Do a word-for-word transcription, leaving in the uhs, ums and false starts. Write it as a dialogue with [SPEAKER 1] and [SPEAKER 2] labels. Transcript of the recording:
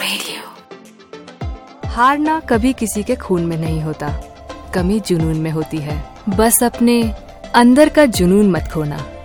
[SPEAKER 1] Radio. हारना कभी किसी के खून में नहीं होता, कमी जुनून में होती है। बस अपने अंदर का जुनून मत खोना।